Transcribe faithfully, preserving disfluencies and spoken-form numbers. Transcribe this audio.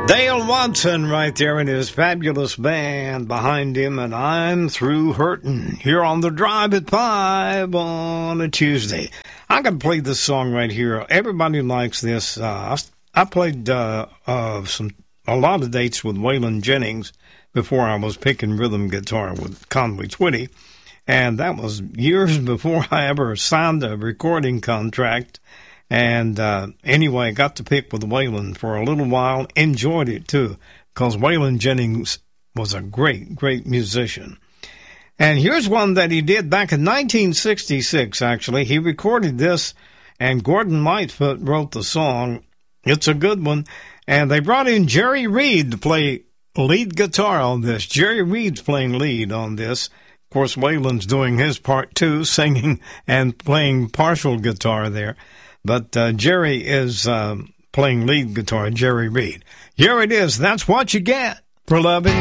Dale Watson right there and his fabulous band behind him, and I'm Through Hurtin' here on the Drive at five on a Tuesday. I'm going to play this song right here. Everybody likes this. Uh, I, I played uh, uh, some a lot of dates with Waylon Jennings before I was picking rhythm guitar with Conway Twitty, and that was years before I ever signed a recording contract. And uh, anyway, got to pick with Waylon for a little while. Enjoyed it, too, because Waylon Jennings was a great, great musician. And here's one that he did back in nineteen sixty-six, actually. He recorded this, and Gordon Lightfoot wrote the song. It's a good one. And they brought in Jerry Reed to play lead guitar on this. Jerry Reed's playing lead on this. Of course, Waylon's doing his part, too, singing and playing partial guitar there. But uh, Jerry is uh, playing lead guitar, Jerry Reed. Here it is. That's what you get for loving